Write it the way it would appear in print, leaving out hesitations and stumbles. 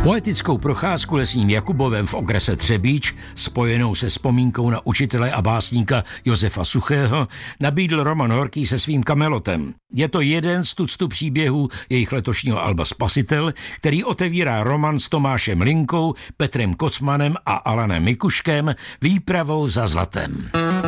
Poetickou procházku lesním Jakubovem v okrese Třebíč, spojenou se vzpomínkou na učitele a básníka Josefa Suchého, nabídl Roman Horký se svým Kamelotem. Je to jeden z tuctu příběhů jejich letošního alba Spasitel, který otevírá roman s Tomášem Linkou, Petrem Kocmanem a Alanem Mikuškem Výpravou za zlatem.